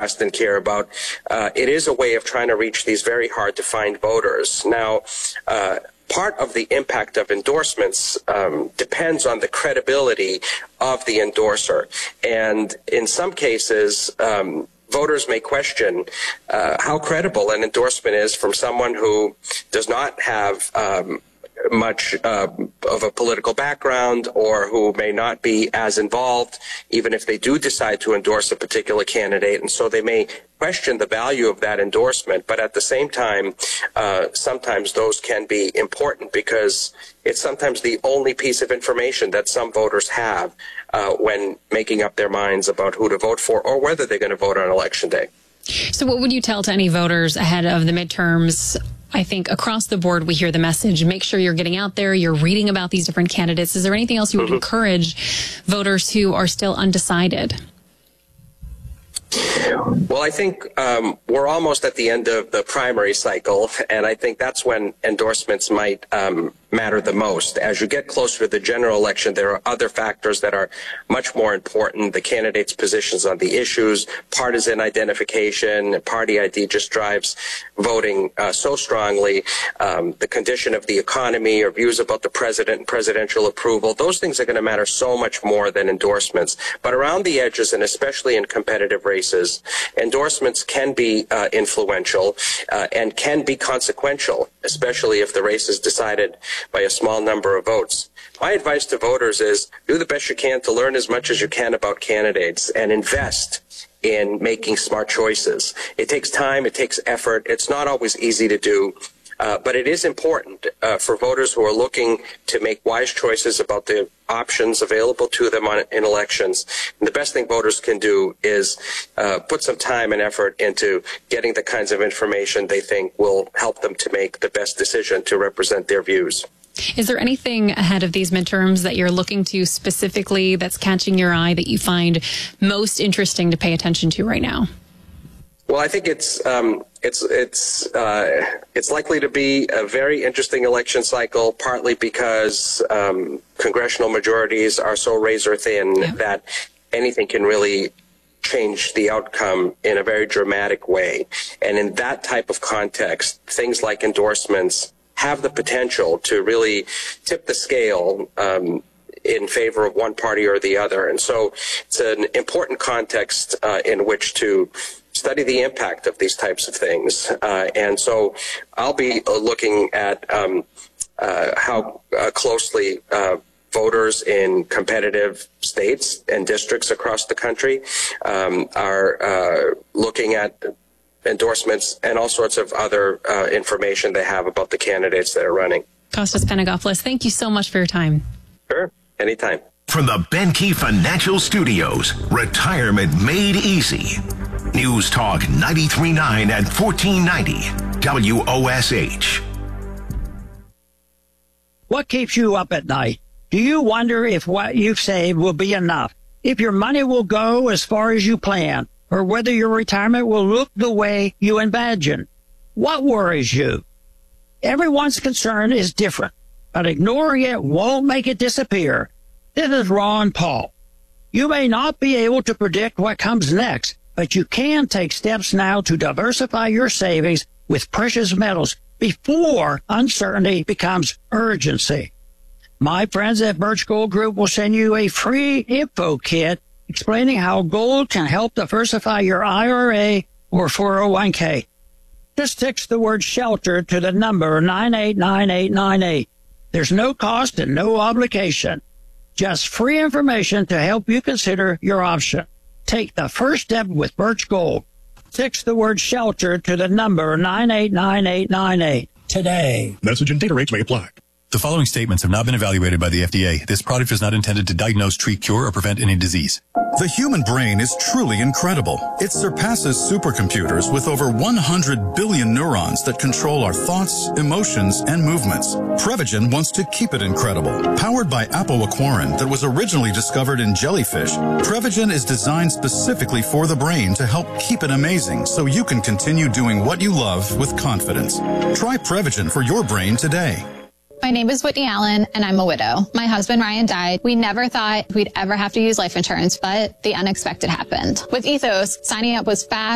trust and care about, it is a way of trying to reach these very hard to find voters. Now, part of the impact of endorsements depends on the credibility of the endorser. And in some cases, voters may question how credible an endorsement is from someone who does not have much of a political background, or who may not be as involved, even if they do decide to endorse a particular candidate. And so they may question the value of that endorsement. But at the same time, sometimes those can be important, because it's sometimes the only piece of information that some voters have when making up their minds about who to vote for or whether they're going to vote on Election Day. So what would you tell to any voters ahead of the midterms? I think across the board, we hear the message, make sure you're getting out there, you're reading about these different candidates. Is there anything else you would encourage voters who are still undecided? Well, I think we're almost at the end of the primary cycle, and I think that's when endorsements might matter the most. As you get closer to the general election, there are other factors that are much more important. The candidates' positions on the issues, partisan identification, party ID just drives voting so strongly. The condition of the economy, or views about the president and presidential approval, those things are going to matter so much more than endorsements. But around the edges, and especially in competitive races, endorsements can be influential and can be consequential, especially if the race is decided by a small number of votes. My advice to voters is do the best you can to learn as much as you can about candidates and invest in making smart choices. It takes time, it takes effort. It's not always easy to do. But it is important for voters who are looking to make wise choices about the options available to them in elections. And the best thing voters can do is put some time and effort into getting the kinds of information they think will help them to make the best decision to represent their views. Is there anything ahead of these midterms that you're looking to specifically that's catching your eye that you find most interesting to pay attention to right now? Well, I think it's likely to be a very interesting election cycle, partly because congressional majorities are so razor thin that anything can really change the outcome in a very dramatic way. And in that type of context, things like endorsements have the potential to really tip the scale in favor of one party or the other. And so it's an important context in which to study the impact of these types of things. And so I'll be looking at how closely voters in competitive states and districts across the country are looking at endorsements and all sorts of other information they have about the candidates that are running. Kostas Panagopoulos, thank you so much for your time. Sure, anytime. From the Benke Financial Studios, retirement made easy. News Talk 93.9 and 1490 WOSH. What keeps you up at night? Do you wonder if what you've saved will be enough? If your money will go as far as you plan? Or whether your retirement will look the way you imagine? What worries you? Everyone's concern is different, but ignoring it won't make it disappear. This is Ron Paul. You may not be able to predict what comes next, but you can take steps now to diversify your savings with precious metals before uncertainty becomes urgency. My friends at Birch Gold Group will send you a free info kit explaining how gold can help diversify your IRA or 401k. Just text the word SHELTER to the number 989898. There's no cost and no obligation. Just free information to help you consider your option. Take the first step with Birch Gold. Text the word SHELTER to the number 989898 today. Message and data rates may apply. The following statements have not been evaluated by the FDA. This product is not intended to diagnose, treat, cure, or prevent any disease. The human brain is truly incredible. It surpasses supercomputers with over 100 billion neurons that control our thoughts, emotions, and movements. Prevagen wants to keep it incredible. Powered by apoaquarin that was originally discovered in jellyfish, Prevagen is designed specifically for the brain to help keep it amazing so you can continue doing what you love with confidence. Try Prevagen for your brain today. My name is Whitney Allen, and I'm a widow. My husband, Ryan, died. We never thought we'd ever have to use life insurance, but the unexpected happened. With Ethos, signing up was fast.